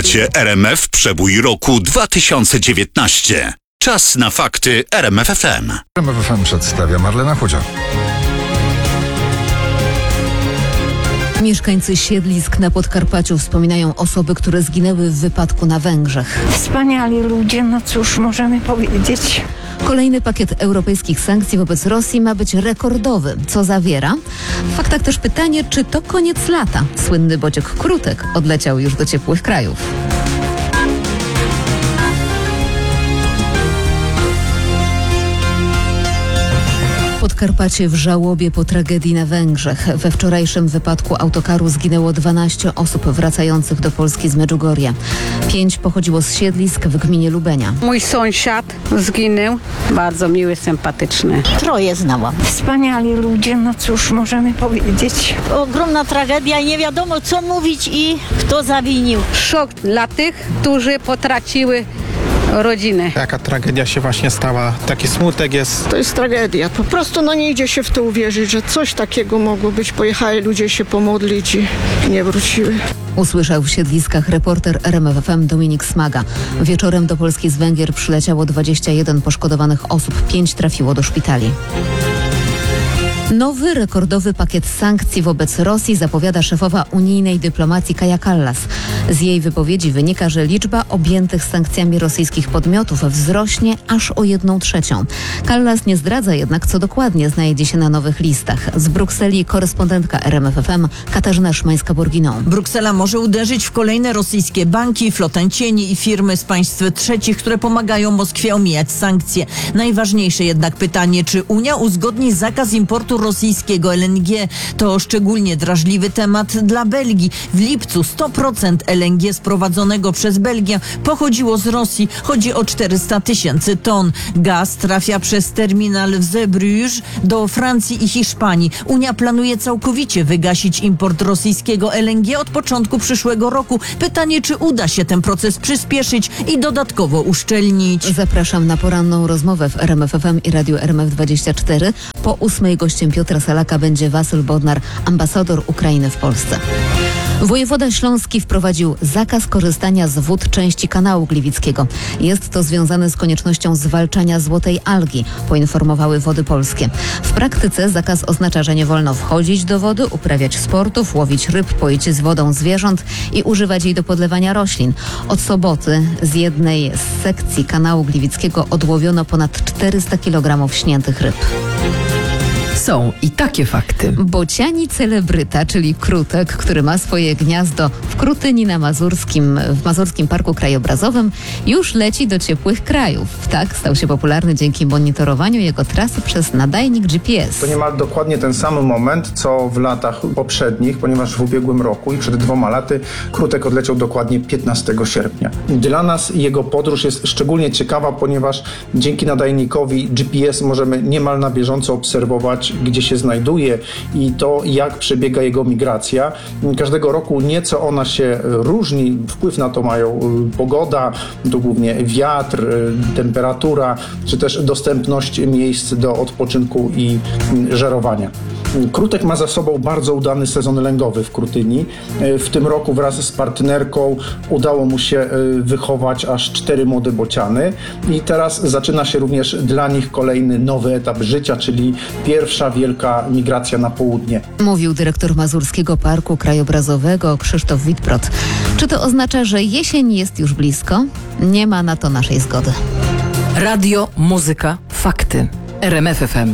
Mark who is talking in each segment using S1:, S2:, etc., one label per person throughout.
S1: Słuchacie RMF Przebój roku 2019. Czas na fakty RMF FM.
S2: RMF FM przedstawia Marlena Chudziak.
S3: Mieszkańcy siedlisk na Podkarpaciu wspominają osoby, które zginęły w wypadku na Węgrzech.
S4: Wspaniali ludzie, no cóż możemy powiedzieć.
S3: Kolejny pakiet europejskich sankcji wobec Rosji ma być rekordowy. Co zawiera? W faktach też pytanie, czy to koniec lata. Słynny Bociek Krutek odleciał już do ciepłych krajów. Podkarpacie w żałobie po tragedii na Węgrzech. We wczorajszym wypadku autokaru zginęło 12 osób wracających do Polski z Medjugorje. 5 pochodziło z siedlisk w gminie Lubenia.
S5: Mój sąsiad zginął, bardzo miły, sympatyczny.
S6: Troje znałam.
S4: Wspaniali ludzie, no cóż możemy powiedzieć.
S6: Ogromna tragedia i nie wiadomo co mówić i kto zawinił.
S5: Szok dla tych, którzy potraciły rodzinę.
S7: Jaka tragedia się właśnie stała, taki smutek jest.
S8: To jest tragedia. Po prostu nie idzie się w to uwierzyć, że coś takiego mogło być. Pojechali ludzie się pomodlić i nie wróciły.
S3: Usłyszał w siedliskach reporter RMF FM Dominik Smaga. Wieczorem do Polski z Węgier przyleciało 21 poszkodowanych osób, 5 trafiło do szpitali. Nowy, rekordowy pakiet sankcji wobec Rosji zapowiada szefowa unijnej dyplomacji Kaja Kallas. Z jej wypowiedzi wynika, że liczba objętych sankcjami rosyjskich podmiotów wzrośnie aż o 1/3. Kallas nie zdradza jednak, co dokładnie znajdzie się na nowych listach. Z Brukseli korespondentka RMF FM Katarzyna Szymańska-Borginą.
S9: Bruksela może uderzyć w kolejne rosyjskie banki, flotę cieni i firmy z państw trzecich, które pomagają Moskwie omijać sankcje. Najważniejsze jednak pytanie, czy Unia uzgodni zakaz importu rosyjskiego LNG. To szczególnie drażliwy temat dla Belgii. W lipcu 100% LNG sprowadzonego przez Belgię pochodziło z Rosji. Chodzi o 400 000 ton. Gaz trafia przez terminal w Zeebrugge do Francji i Hiszpanii. Unia planuje całkowicie wygasić import rosyjskiego LNG od początku przyszłego roku. Pytanie, czy uda się ten proces przyspieszyć i dodatkowo uszczelnić.
S3: Zapraszam na poranną rozmowę w RMF FM i Radiu RMF24. Po 8 gościem Piotra Salaka będzie Wasyl Bodnar, ambasador Ukrainy w Polsce. Wojewoda śląski wprowadził zakaz korzystania z wód części kanału gliwickiego. Jest to związane z koniecznością zwalczania złotej algi, poinformowały Wody Polskie. W praktyce zakaz oznacza, że nie wolno wchodzić do wody, uprawiać sportów, łowić ryb, poić z wodą zwierząt i używać jej do podlewania roślin. Od soboty z jednej z sekcji kanału gliwickiego odłowiono ponad 400 kg śniętych ryb.
S10: Są i takie fakty.
S3: Bociani celebryta, czyli Krutek, który ma swoje gniazdo w Krutyni w Mazurskim Parku Krajobrazowym, już leci do ciepłych krajów. Tak, stał się popularny dzięki monitorowaniu jego trasy przez nadajnik GPS.
S11: To niemal dokładnie ten sam moment, co w latach poprzednich, ponieważ w ubiegłym roku i przed 2 laty Krutek odleciał dokładnie 15 sierpnia. Dla nas jego podróż jest szczególnie ciekawa, ponieważ dzięki nadajnikowi GPS możemy niemal na bieżąco obserwować, gdzie się znajduje i to, jak przebiega jego migracja. Każdego roku nieco ona się różni. Wpływ na to mają pogoda, to głównie wiatr, temperatura, czy też dostępność miejsc do odpoczynku i żerowania. Krutek ma za sobą bardzo udany sezon lęgowy w Krutyni. W tym roku wraz z partnerką udało mu się wychować aż 4 młode bociany i teraz zaczyna się również dla nich kolejny nowy etap życia, czyli pierwsza wielka migracja na południe.
S3: Mówił dyrektor Mazurskiego Parku Krajobrazowego Krzysztof Witprot. Czy to oznacza, że jesień jest już blisko? Nie ma na to naszej zgody.
S10: Radio, muzyka, fakty. RMF FM.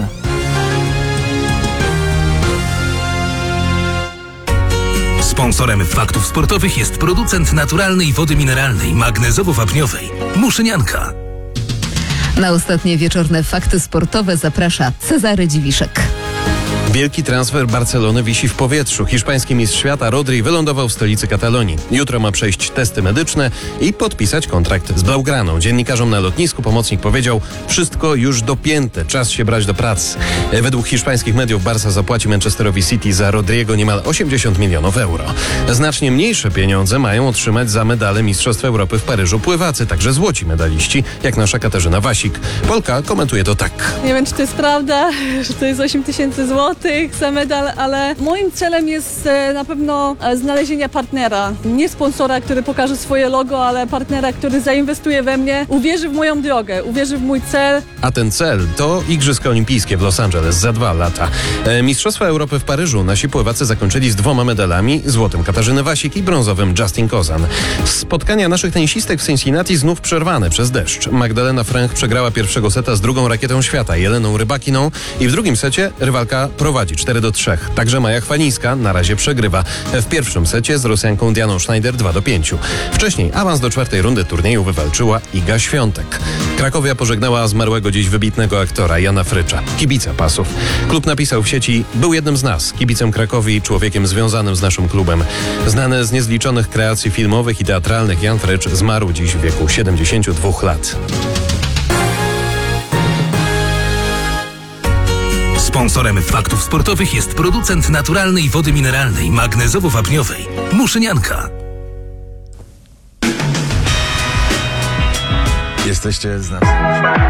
S12: Sponsorem faktów sportowych jest producent naturalnej wody mineralnej, magnezowo-wapniowej Muszynianka.
S3: Na ostatnie wieczorne fakty sportowe zaprasza Cezary Dziwiszek.
S13: Wielki transfer Barcelony wisi w powietrzu. Hiszpański mistrz świata Rodri wylądował w stolicy Katalonii. Jutro ma przejść testy medyczne i podpisać kontrakt z Blaugraną. Dziennikarzom na lotnisku pomocnik powiedział: wszystko już dopięte, czas się brać do pracy. Według hiszpańskich mediów Barca zapłaci Manchesterowi City za Rodriego niemal 80 milionów euro. Znacznie mniejsze pieniądze mają otrzymać za medale Mistrzostw Europy w Paryżu pływacy, także złoci medaliści, jak nasza Katarzyna Wasik. Polka komentuje to tak.
S14: Nie wiem, czy to jest prawda, że to jest 8 000 złotych.
S5: złotych za medal, ale moim celem jest na pewno znalezienie partnera. Nie sponsora, który pokaże swoje logo, ale partnera, który zainwestuje we mnie, uwierzy w moją drogę, uwierzy w mój cel.
S13: A ten cel to Igrzyska Olimpijskie w Los Angeles za 2 lata. Mistrzostwa Europy w Paryżu nasi pływacy zakończyli z 2 medalami, złotym Katarzyny Wasik i brązowym Justin Kozan. Spotkania naszych tenisistek w Cincinnati znów przerwane przez deszcz. Magdalena Fręch przegrała pierwszego seta z drugą rakietą świata, Jeleną Rybakiną, i w drugim secie rywalka prowadzi 4-3. Także Maja Chwalińska na razie przegrywa. W pierwszym secie z Rosjanką Dianą Schneider 2-5. Wcześniej awans do 4. rundy turnieju wywalczyła Iga Świątek. Krakowia pożegnała zmarłego dziś wybitnego aktora Jana Frycza, kibica Pasów. Klub napisał w sieci: był jednym z nas, kibicem Krakowi i człowiekiem związanym z naszym klubem. Znany z niezliczonych kreacji filmowych i teatralnych, Jan Frycz zmarł dziś w wieku 72 lat.
S12: Sponsorem faktów sportowych jest producent naturalnej wody mineralnej magnezowo-wapniowej Muszynianka.
S2: Jesteście z nami.